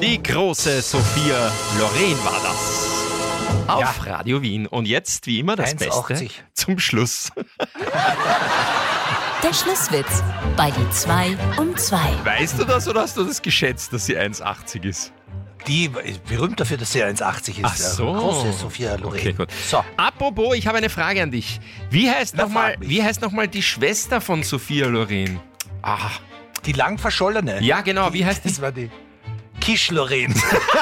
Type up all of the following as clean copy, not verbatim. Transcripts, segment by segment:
Die große Sophia Loren war das. Auf Radio Wien. Und jetzt, wie immer, das 1,80. Beste zum Schluss. Der Schlusswitz bei die 2 um 2. Weißt du das oder hast du das geschätzt, dass sie 1,80 ist? Die ist berühmt dafür, dass sie 1,80 ist. Ach so. Große Sophia Loren. Okay, gut. So. Apropos, ich habe eine Frage an dich. Wie heißt Na, nochmal frag mich. die Schwester von Sophia Loren? Die lang verschollene. Ja, genau. Wie heißt die? Das war die Kisch Loren.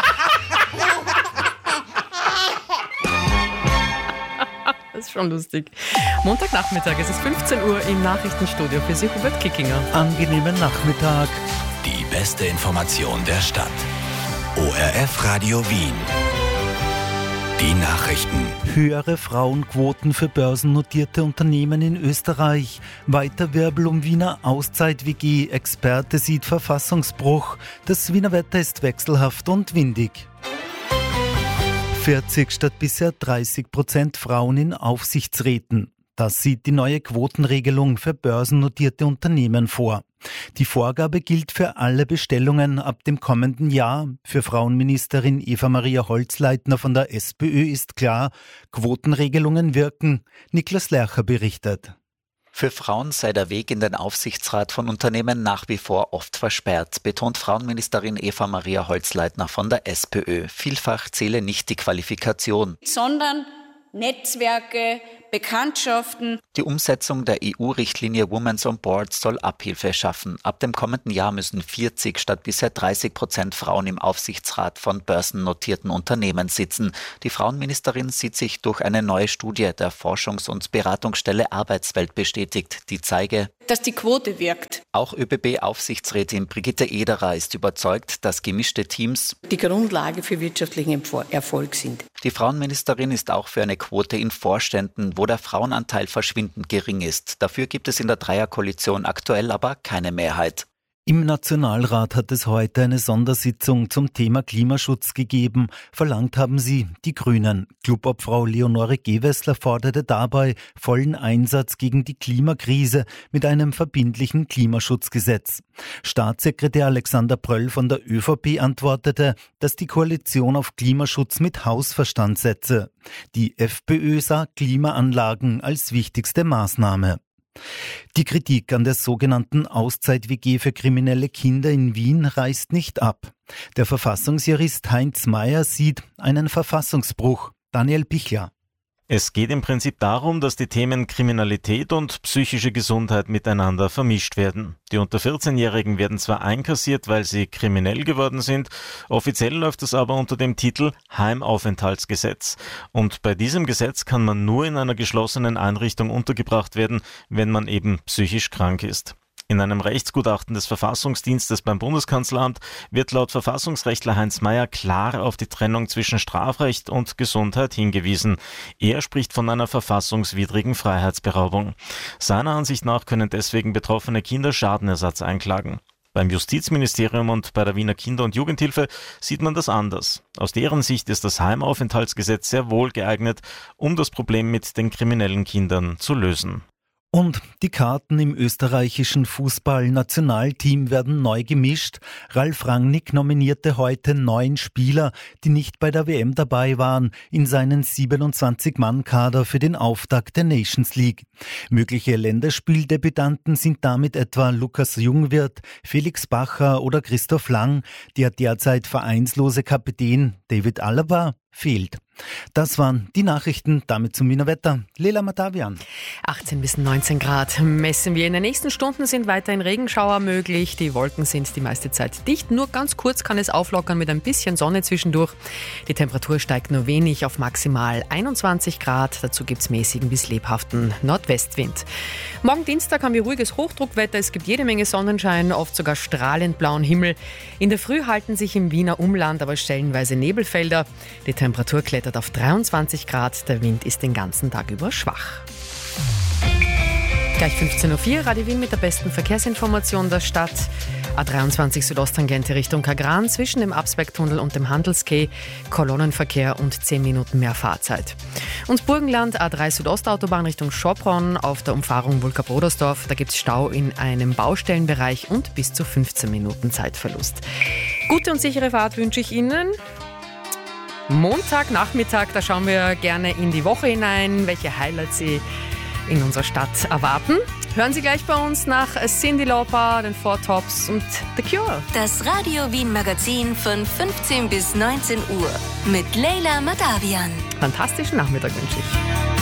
Das ist schon lustig. Montagnachmittag, es ist 15 Uhr im Nachrichtenstudio für Sie, Hubert Kickinger. Angenehmen Nachmittag. Die beste Information der Stadt. ORF Radio Wien. Die Nachrichten. Höhere Frauenquoten für börsennotierte Unternehmen in Österreich. Weiter Wirbel um Wiener Auszeit-WG. Experte sieht Verfassungsbruch. Das Wiener Wetter ist wechselhaft und windig. 40 statt bisher 30% Frauen in Aufsichtsräten. Das sieht die neue Quotenregelung für börsennotierte Unternehmen vor. Die Vorgabe gilt für alle Bestellungen ab dem kommenden Jahr. Für Frauenministerin Eva-Maria Holzleitner von der SPÖ ist klar, Quotenregelungen wirken. Niklas Lercher berichtet. Für Frauen sei der Weg in den Aufsichtsrat von Unternehmen nach wie vor oft versperrt, betont Frauenministerin Eva-Maria Holzleitner von der SPÖ. Vielfach zähle nicht die Qualifikation, sondern Netzwerke, Bekanntschaften. Die Umsetzung der EU-Richtlinie Women's on Board soll Abhilfe schaffen. Ab dem kommenden Jahr müssen 40 statt bisher 30% Frauen im Aufsichtsrat von börsennotierten Unternehmen sitzen. Die Frauenministerin sieht sich durch eine neue Studie der Forschungs- und Beratungsstelle Arbeitswelt bestätigt, die zeige, dass die Quote wirkt. Auch ÖBB-Aufsichtsrätin Brigitte Ederer ist überzeugt, dass gemischte Teams Die Grundlage für wirtschaftlichen Erfolg sind. Die Frauenministerin ist auch für eine Quote in Vorständen, wo der Frauenanteil verschwindend gering ist. Dafür gibt es in der Dreierkoalition aktuell aber keine Mehrheit. Im Nationalrat hat es heute eine Sondersitzung zum Thema Klimaschutz gegeben. Verlangt haben sie die Grünen. Clubobfrau Leonore Gewessler forderte dabei vollen Einsatz gegen die Klimakrise mit einem verbindlichen Klimaschutzgesetz. Staatssekretär Alexander Pröll von der ÖVP antwortete, dass die Koalition auf Klimaschutz mit Hausverstand setze. Die FPÖ sah Klimaanlagen als wichtigste Maßnahme. Die Kritik an der sogenannten Auszeit-WG für kriminelle Kinder in Wien reißt nicht ab. Der Verfassungsjurist Heinz Mayer sieht einen Verfassungsbruch. Daniel Pichler. Es geht im Prinzip darum, dass die Themen Kriminalität und psychische Gesundheit miteinander vermischt werden. Die unter 14-Jährigen werden zwar einkassiert, weil sie kriminell geworden sind, offiziell läuft es aber unter dem Titel Heimaufenthaltsgesetz. Und bei diesem Gesetz kann man nur in einer geschlossenen Einrichtung untergebracht werden, wenn man eben psychisch krank ist. In einem Rechtsgutachten des Verfassungsdienstes beim Bundeskanzleramt wird laut Verfassungsrechtler Heinz Mayer klar auf die Trennung zwischen Strafrecht und Gesundheit hingewiesen. Er spricht von einer verfassungswidrigen Freiheitsberaubung. Seiner Ansicht nach können deswegen betroffene Kinder Schadenersatz einklagen. Beim Justizministerium und bei der Wiener Kinder- und Jugendhilfe sieht man das anders. Aus deren Sicht ist das Heimaufenthaltsgesetz sehr wohl geeignet, um das Problem mit den kriminellen Kindern zu lösen. Und die Karten im österreichischen Fußball-Nationalteam werden neu gemischt. Ralf Rangnick nominierte heute 9 Spieler, die nicht bei der WM dabei waren, in seinen 27-Mann-Kader für den Auftakt der Nations League. Mögliche Länderspieldebütanten sind damit etwa Lukas Jungwirth, Felix Bacher oder Christoph Lang. Der derzeit vereinslose Kapitän David Alaba fehlt. Das waren die Nachrichten, damit zum Wiener Wetter. Lela Matavian. 18 bis 19 Grad messen wir. In den nächsten Stunden sind weiterhin Regenschauer möglich. Die Wolken sind die meiste Zeit dicht. Nur ganz kurz kann es auflockern mit ein bisschen Sonne zwischendurch. Die Temperatur steigt nur wenig auf maximal 21 Grad. Dazu gibt es mäßigen bis lebhaften Nordwestwind. Morgen Dienstag haben wir ruhiges Hochdruckwetter. Es gibt jede Menge Sonnenschein, oft sogar strahlend blauen Himmel. In der Früh halten sich im Wiener Umland aber stellenweise Nebelfelder. Die Temperatur klettert auf 23 Grad. Der Wind ist den ganzen Tag über schwach. Gleich 15.04 Uhr, Radio Wien mit der besten Verkehrsinformation der Stadt. A23 Südosttangente Richtung Kagran zwischen dem Absbergtunnel und dem Handelskeh. Kolonnenverkehr und 10 Minuten mehr Fahrzeit. Und Burgenland A3 Südostautobahn Richtung Schopron auf der Umfahrung Vulka-Brodersdorf. Da gibt es Stau in einem Baustellenbereich und bis zu 15 Minuten Zeitverlust. Gute und sichere Fahrt wünsche ich Ihnen. Montagnachmittag, da schauen wir gerne in die Woche hinein, welche Highlights Sie in unserer Stadt erwarten. Hören Sie gleich bei uns nach Cyndi Lauper, den Four Tops und The Cure. Das Radio Wien Magazin von 15 bis 19 Uhr mit Leila Madavian. Fantastischen Nachmittag wünsche ich.